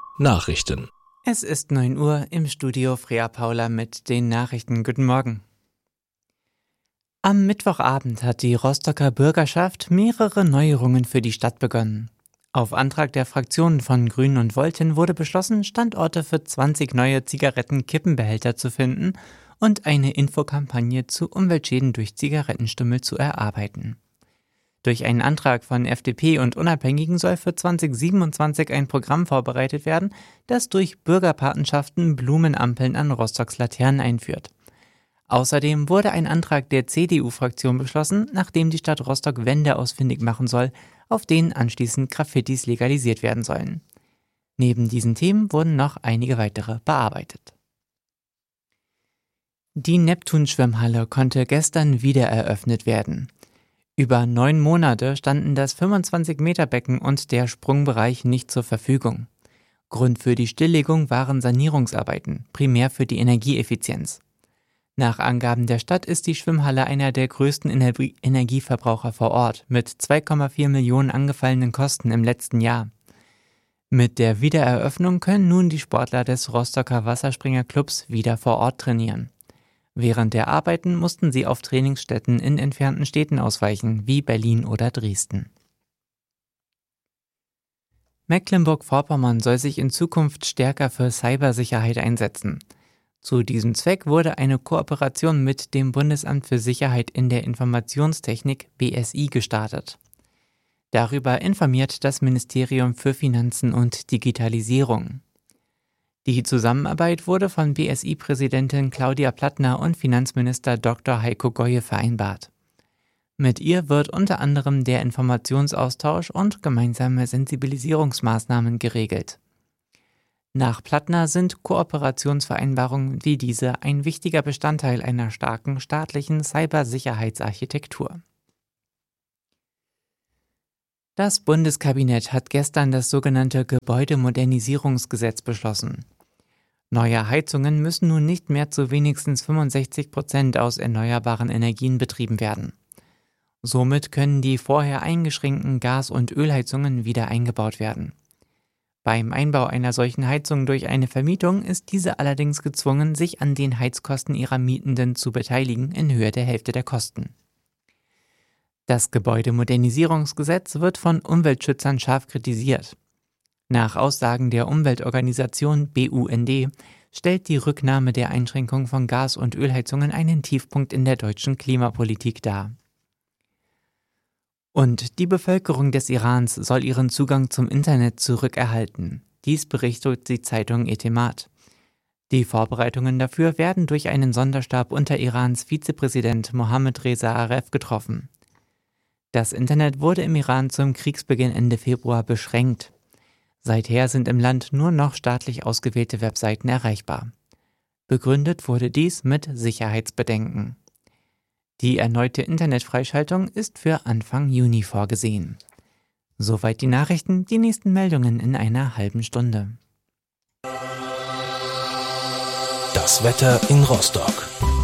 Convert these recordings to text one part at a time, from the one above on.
Nachrichten. Es ist 9 Uhr, im Studio Freya Paula mit den Nachrichten. Guten Morgen. Am Mittwochabend hat die Rostocker Bürgerschaft mehrere Neuerungen für die Stadt begonnen. Auf Antrag der Fraktionen von Grünen und Volten wurde beschlossen, Standorte für 20 neue Zigarettenkippenbehälter zu finden und eine Infokampagne zu Umweltschäden durch Zigarettenstummel zu erarbeiten. Durch einen Antrag von FDP und Unabhängigen soll für 2027 ein Programm vorbereitet werden, das durch Bürgerpatenschaften Blumenampeln an Rostocks Laternen einführt. Außerdem wurde ein Antrag der CDU-Fraktion beschlossen, nachdem die Stadt Rostock Wände ausfindig machen soll, auf denen anschließend Graffitis legalisiert werden sollen. Neben diesen Themen wurden noch einige weitere bearbeitet. Die Neptun-Schwimmhalle konnte gestern wieder eröffnet werden. Über 9 Monate standen das 25-Meter-Becken und der Sprungbereich nicht zur Verfügung. Grund für die Stilllegung waren Sanierungsarbeiten, primär für die Energieeffizienz. Nach Angaben der Stadt ist die Schwimmhalle einer der größten Energieverbraucher vor Ort, mit 2,4 Millionen angefallenen Kosten im letzten Jahr. Mit der Wiedereröffnung können nun die Sportler des Rostocker Wasserspringerclubs wieder vor Ort trainieren. Während der Arbeiten mussten sie auf Trainingsstätten in entfernten Städten ausweichen, wie Berlin oder Dresden. Mecklenburg-Vorpommern soll sich in Zukunft stärker für Cybersicherheit einsetzen. Zu diesem Zweck wurde eine Kooperation mit dem Bundesamt für Sicherheit in der Informationstechnik BSI gestartet. Darüber informiert das Ministerium für Finanzen und Digitalisierung. Die Zusammenarbeit wurde von BSI-Präsidentin Claudia Plattner und Finanzminister Dr. Heiko Goye vereinbart. Mit ihr wird unter anderem der Informationsaustausch und gemeinsame Sensibilisierungsmaßnahmen geregelt. Nach Plattner sind Kooperationsvereinbarungen wie diese ein wichtiger Bestandteil einer starken staatlichen Cybersicherheitsarchitektur. Das Bundeskabinett hat gestern das sogenannte Gebäudemodernisierungsgesetz beschlossen. Neue Heizungen müssen nun nicht mehr zu wenigstens 65% aus erneuerbaren Energien betrieben werden. Somit können die vorher eingeschränkten Gas- und Ölheizungen wieder eingebaut werden. Beim Einbau einer solchen Heizung durch eine Vermietung ist diese allerdings gezwungen, sich an den Heizkosten ihrer Mietenden zu beteiligen in Höhe der Hälfte der Kosten. Das Gebäudemodernisierungsgesetz wird von Umweltschützern scharf kritisiert. Nach Aussagen der Umweltorganisation BUND stellt die Rücknahme der Einschränkung von Gas- und Ölheizungen einen Tiefpunkt in der deutschen Klimapolitik dar. Und die Bevölkerung des Irans soll ihren Zugang zum Internet zurückerhalten. Dies berichtet die Zeitung Etemad. Die Vorbereitungen dafür werden durch einen Sonderstab unter Irans Vizepräsident Mohammad Reza Aref getroffen. Das Internet wurde im Iran zum Kriegsbeginn Ende Februar beschränkt. Seither sind im Land nur noch staatlich ausgewählte Webseiten erreichbar. Begründet wurde dies mit Sicherheitsbedenken. Die erneute Internetfreischaltung ist für Anfang Juni vorgesehen. Soweit die Nachrichten, die nächsten Meldungen in einer halben Stunde. Das Wetter in Rostock.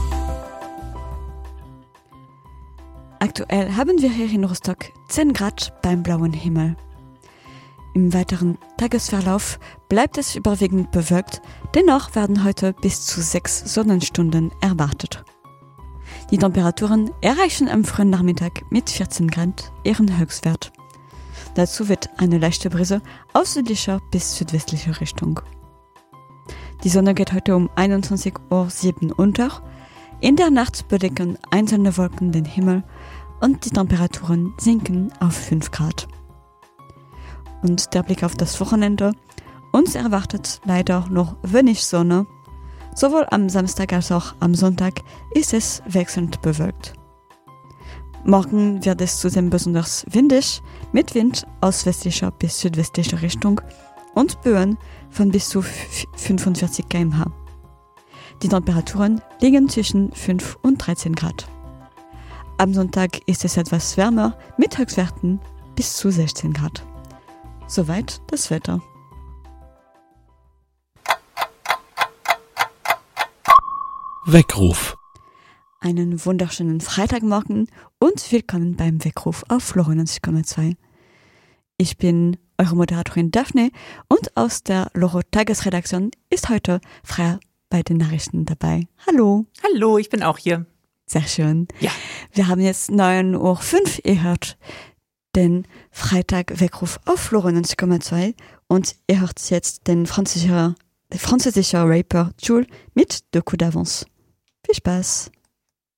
Aktuell haben wir hier in Rostock 10 Grad beim blauen Himmel. Im weiteren Tagesverlauf bleibt es überwiegend bewölkt, dennoch werden heute bis zu 6 Sonnenstunden erwartet. Die Temperaturen erreichen am frühen Nachmittag mit 14 Grad ihren Höchstwert. Dazu wird eine leichte Brise aus südlicher bis südwestlicher Richtung. Die Sonne geht heute um 21:07 Uhr unter. In der Nacht bedecken einzelne Wolken den Himmel und die Temperaturen sinken auf 5 Grad. Und der Blick auf das Wochenende. Uns erwartet leider noch wenig Sonne. Sowohl am Samstag als auch am Sonntag ist es wechselnd bewölkt. Morgen wird es zudem besonders windig, mit Wind aus westlicher bis südwestlicher Richtung und Böen von bis zu 45 km/h. Die Temperaturen liegen zwischen 5 und 13 Grad. Am Sonntag ist es etwas wärmer mit Höchstwerten bis zu 16 Grad. Soweit das Wetter. Weckruf. Einen wunderschönen Freitagmorgen und willkommen beim Weckruf auf Flora 90,2. Ich bin eure Moderatorin Daphne, und aus der Loro Tagesredaktion ist heute Freya bei den Nachrichten dabei. Hallo. Hallo, ich bin auch hier. Sehr schön. Ja. Wir haben jetzt 9:05 Uhr gehört, den Freitag-Weckruf auf Loro 90,2 und ihr hört jetzt den französischer Rapper Jul mit De Coup d'Avance. Viel Spaß.